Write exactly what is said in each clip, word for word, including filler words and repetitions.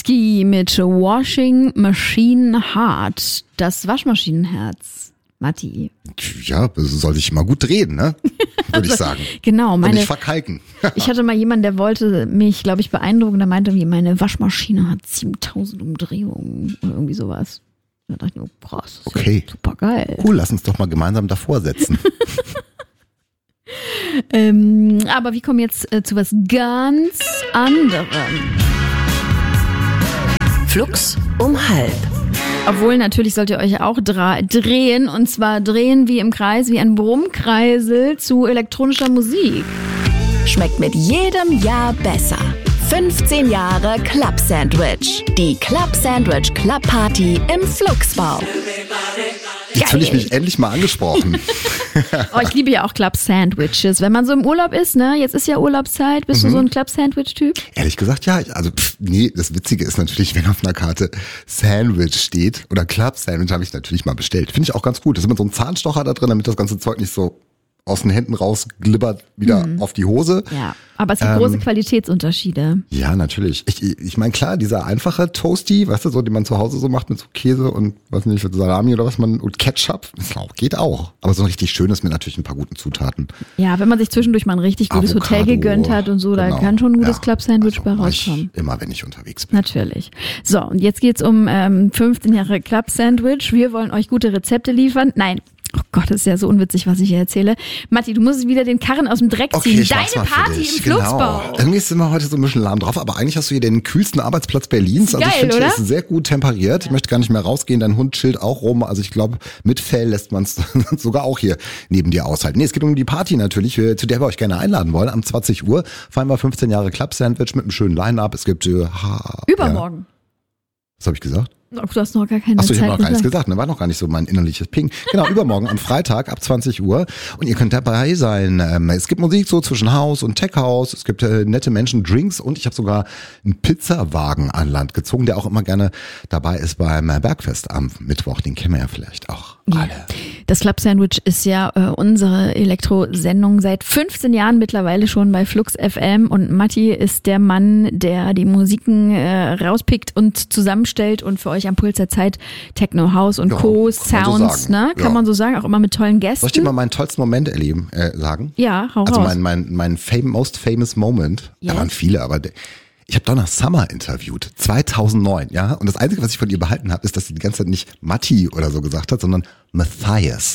Swarovski mit Washing Machine Heart. Das Waschmaschinenherz. Matti. Ja, das soll sich mal gut drehen, ne? Würde ich sagen. Genau. Meine, und nicht verkalken. Ich hatte mal jemanden, der wollte mich, glaube ich, beeindrucken. Der meinte, wie meine Waschmaschine hat siebentausend Umdrehungen oder irgendwie sowas. Da dachte ich nur, krass, das ist okay. ja super geil. Cool, lass uns doch mal gemeinsam davor setzen. ähm, aber wir kommen jetzt äh, zu was ganz anderem. Flux um halb. Obwohl, natürlich sollt ihr euch auch dra- drehen. Und zwar drehen wie im Kreis, wie ein Brummkreisel zu elektronischer Musik. Schmeckt mit jedem Jahr besser. fünfzehn Jahre Club Sandwich. Die Club Sandwich Club Party im Flugsbau. Jetzt fühle ich mich endlich mal angesprochen. Oh, ich liebe ja auch Club Sandwiches. Wenn man so im Urlaub ist, ne, jetzt ist ja Urlaubszeit, bist mhm. du so ein Club Sandwich-Typ? Ehrlich gesagt, ja. Also, pff, nee, das Witzige ist natürlich, wenn auf einer Karte Sandwich steht oder Club Sandwich, habe ich natürlich mal bestellt. Finde ich auch ganz gut. Da ist immer so ein Zahnstocher da drin, damit das ganze Zeug nicht so aus den Händen rausglibbert wieder mhm. auf die Hose. Ja, aber es gibt ähm, große Qualitätsunterschiede. Ja, natürlich. Ich, ich meine, klar, dieser einfache Toasty, weißt du, so, den man zu Hause so macht mit so Käse und, weiß nicht, Salami oder was man, und Ketchup, das auch, geht auch. Aber so ein richtig schönes mit natürlich ein paar guten Zutaten. Ja, wenn man sich zwischendurch mal ein richtig gutes Avocado, Hotel gegönnt hat und so, genau. da kann schon ein gutes ja, Club Sandwich also bei rauskommen. Immer, wenn ich unterwegs bin. Natürlich. So, und jetzt geht's um ähm, fünfzehn Jahre Club Sandwich. Wir wollen euch gute Rezepte liefern. Nein. Oh Gott, das ist ja so unwitzig, was ich hier erzähle. Matti, du musst wieder den Karren aus dem Dreck ziehen. Okay, Deine Party im Flugsbau. Genau. Irgendwie ist immer heute so ein bisschen Lärm drauf, aber eigentlich hast du hier den kühlsten Arbeitsplatz Berlins. Also geil, ich finde, oder? hier ist sehr gut temperiert. Ja. Ich möchte gar nicht mehr rausgehen. Dein Hund chillt auch rum. Also ich glaube, mit Fell lässt man es sogar auch hier neben dir aushalten. Nee, es geht um die Party natürlich, zu der wir euch gerne einladen wollen. Am zwanzig Uhr feiern wir fünfzehn Jahre Club Sandwich mit einem schönen Line-Up. Es gibt äh, ha, Übermorgen. Ja. Was habe ich gesagt? Oh, du hast noch gar keine Achso, ich Zeit habe noch gar nichts gesagt, ne? War noch gar nicht so mein innerliches Ping. Genau, übermorgen am Freitag ab zwanzig Uhr und ihr könnt dabei sein. Ähm, es gibt Musik so zwischen Haus und Tech House, es gibt äh, nette Menschen, Drinks und ich habe sogar einen Pizzawagen an Land gezogen, der auch immer gerne dabei ist beim Bergfest am Mittwoch. Den kennen wir ja vielleicht auch alle. Ja. Das Club Sandwich ist ja äh, unsere Elektro-Sendung seit fünfzehn Jahren mittlerweile schon bei Flux F M und Matti ist der Mann, der die Musiken äh, rauspickt und zusammenstellt und für euch am Puls der Zeit Techno House und ja, Co. kann Sounds, so ne? Kann ja. man so sagen, auch immer mit tollen Gästen. Soll ich dir mal meinen tollsten Moment erleben, äh, sagen? Ja, hau Also raus. mein, mein, mein fam- most famous Moment, Ja. da waren viele, aber der, ich habe Donna Summer interviewt, zweitausendneun, ja. Und das Einzige, was ich von ihr behalten habe, ist, dass sie die ganze Zeit nicht Matti oder so gesagt hat, sondern Matthias.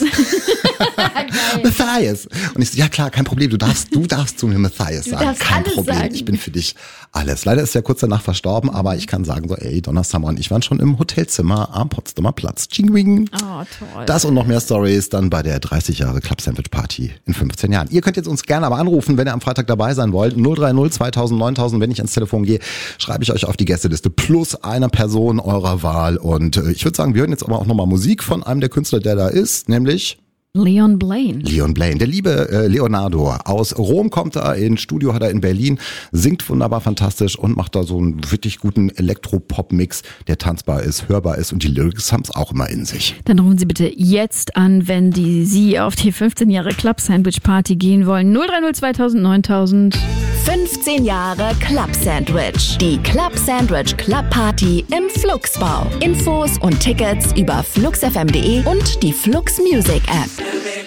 Matthias. Und ich so, ja klar, kein Problem, du darfst, du darfst zu mir Matthias Du sagen. darfst Kein alles Problem, sagen. ich bin für dich alles. Leider ist er kurz danach verstorben, aber ich kann sagen so, ey, Donna Summer und ich waren schon im Hotelzimmer am Potsdamer Platz. Ching-wing. Oh, toll. Das und noch mehr Stories dann bei der dreißig Jahre Club Sandwich Party in fünfzehn Jahren. Ihr könnt jetzt uns gerne aber anrufen, wenn ihr am Freitag dabei sein wollt. null drei null zweitausend neuntausend, wenn ich ans Telefon gehe, schreibe ich euch auf die Gästeliste plus einer Person eurer Wahl. Und äh, ich würde sagen, wir hören jetzt aber auch nochmal Musik von einem der Künstler, der da ist, nämlich Leon Blaine. Leon Blaine, der liebe äh, Leonardo. Aus Rom kommt er, ins Studio hat er in Berlin, singt wunderbar fantastisch und macht da so einen wirklich guten Elektropop-Mix, der tanzbar ist, hörbar ist und die Lyrics haben es auch immer in sich. Dann rufen Sie bitte jetzt an, wenn die Sie auf die fünfzehn Jahre Club Sandwich Party gehen wollen. null drei null zweitausend neuntausend. fünfzehn Jahre Club Sandwich. Die Club Sandwich Club Party im Flugsbau. Infos und Tickets über fluxfm punkt de und die Flux Music App.